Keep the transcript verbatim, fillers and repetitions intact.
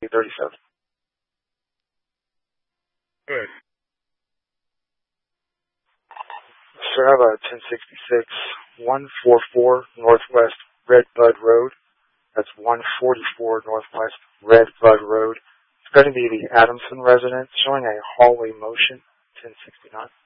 thirty-seven. Good. Sir, I have a ten sixty-six, one forty-four Northwest Red Bud Road. That's one forty-four Northwest Red Bud Road. It's going to be the Adamson residence, showing a hallway motion, ten sixty-nine.